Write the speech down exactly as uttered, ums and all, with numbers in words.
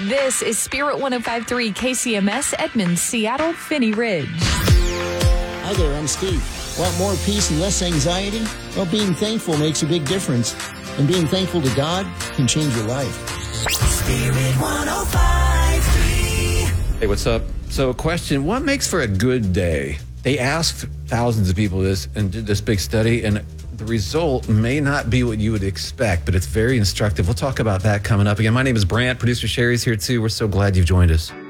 This is Spirit one oh five point three K C M S, Edmond, Seattle, Finney Ridge. Hi there, I'm Steve. Want more peace and less anxiety? Well, being thankful makes a big difference. And being thankful to God can change your life. Spirit one oh five point three. Hey, what's up? So, a question, what makes for a good day? They asked thousands of people this and did this big study, and the result may not be what you would expect, but it's very instructive. We'll talk about that coming up. Again, my name is Brant. Producer Sherry's here, too. We're so glad you've joined us.